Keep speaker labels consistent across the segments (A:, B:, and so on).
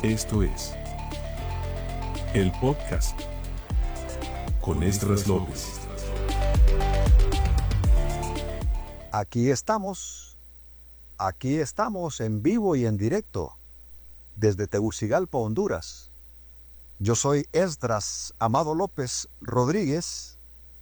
A: Esto es el podcast con Esdras López.
B: Aquí estamos en vivo y en directo desde Tegucigalpa, Honduras. Yo soy Esdras Amado López Rodríguez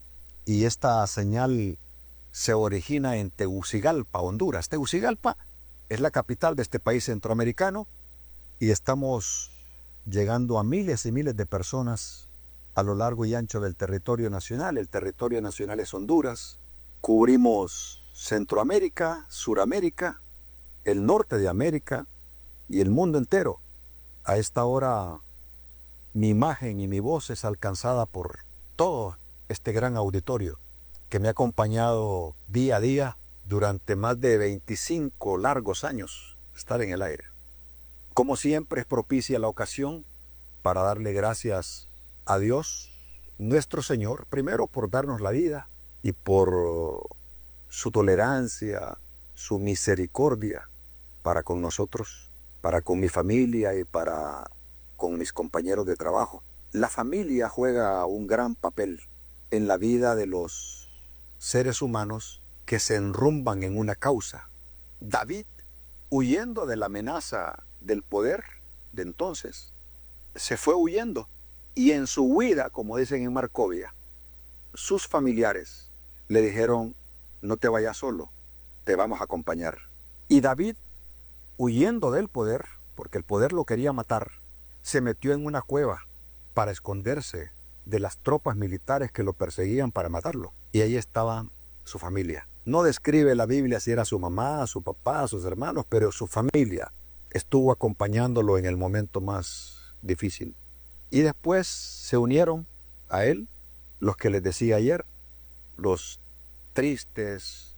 B: y esta señal se origina en Tegucigalpa, Honduras. Tegucigalpa es la capital de este país centroamericano y estamos llegando a miles y miles de personas a lo largo y ancho del territorio nacional. El territorio nacional es Honduras. Cubrimos Centroamérica, Suramérica, el norte de América y el mundo entero. A esta hora mi imagen y mi voz es alcanzada por todo este gran auditorio que me ha acompañado día a día durante más de 25 largos años estar en el aire. Como siempre, es propicia la ocasión para darle gracias a Dios, nuestro Señor, primero por darnos la vida y por su tolerancia, su misericordia para con nosotros, para con mi familia y para con mis compañeros de trabajo. La familia juega un gran papel en la vida de los seres humanos que se enrumban en una causa. David, huyendo de la amenaza del poder de entonces, se fue huyendo y en su huida, como dicen en Marcovia, sus familiares le dijeron: no te vayas solo, te vamos a acompañar. Y David, huyendo del poder, porque el poder lo quería matar, se metió en una cueva para esconderse de las tropas militares que lo perseguían para matarlo. Y ahí estaba su familia. No describe la Biblia si era su mamá, su papá, sus hermanos, pero su familia estuvo acompañándolo en el momento más difícil. Y después se unieron a él los que les decía ayer, los tristes,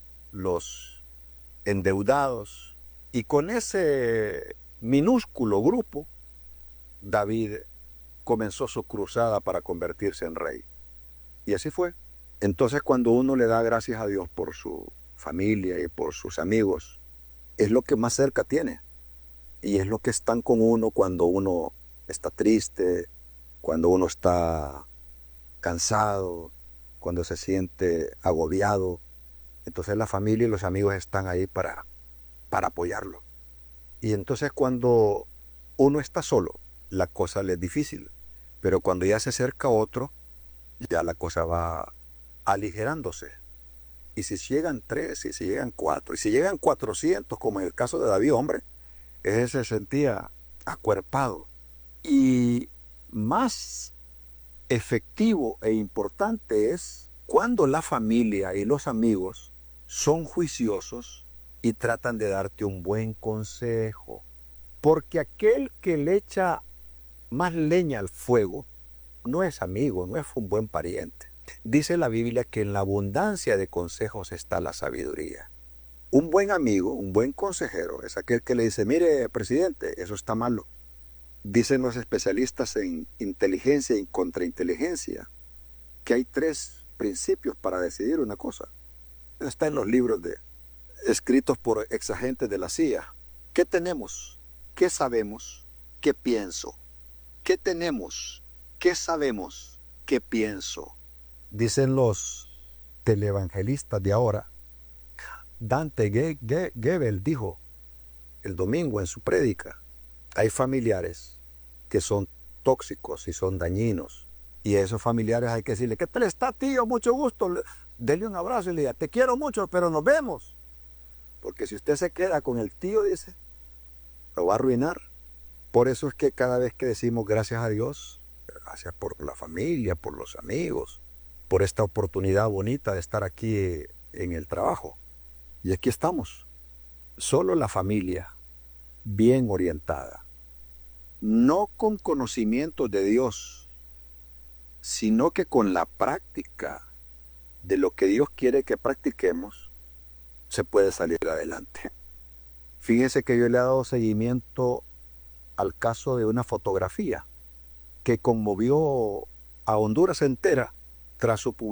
B: los endeudados. Y con ese minúsculo grupo, David comenzó su cruzada para convertirse en rey. Y así fue. Entonces, cuando uno le da gracias a Dios por su familia y por sus amigos, es lo que más cerca tiene. Y es lo que están con uno cuando uno está triste, cuando uno está cansado, cuando se siente agobiado. Entonces la familia y los amigos están ahí para apoyarlo. Y entonces cuando uno está solo, la cosa le es difícil. Pero cuando ya se acerca otro, ya la cosa va aligerándose. Y si llegan 3, y si llegan 4, y si llegan 400, como en el caso de David, hombre, ese se sentía acuerpado. Y más efectivo e importante es cuando la familia y los amigos son juiciosos y tratan de darte un buen consejo. Porque aquel que le echa más leña al fuego no es amigo, no es un buen pariente. Dice la Biblia que en la abundancia de consejos está la sabiduría. Un buen amigo, un buen consejero, es aquel que le dice: mire, presidente, eso está malo. Dicen los especialistas en inteligencia y contrainteligencia que hay 3 principios para decidir una cosa. Está en los libros escritos por exagentes de la CIA. ¿Qué tenemos? ¿Qué sabemos? ¿Qué pienso? ¿Qué tenemos? ¿Qué sabemos? ¿Qué pienso? Dicen los televangelistas de ahora. Dante Gebel dijo el domingo en su prédica: hay familiares que son tóxicos y son dañinos. Y a esos familiares hay que decirle: ¿qué tal está, tío? Mucho gusto. Dele un abrazo y le diga: te quiero mucho, pero nos vemos. Porque si usted se queda con el tío, dice, lo va a arruinar. Por eso es que cada vez que decimos gracias a Dios, gracias por la familia, por los amigos, por esta oportunidad bonita de estar aquí en el trabajo. Y aquí estamos. Solo la familia, bien orientada, no con conocimiento de Dios, sino que con la práctica de lo que Dios quiere que practiquemos, se puede salir adelante. Fíjese que yo le he dado seguimiento al caso de una fotografía que conmovió a Honduras entera tras su publicación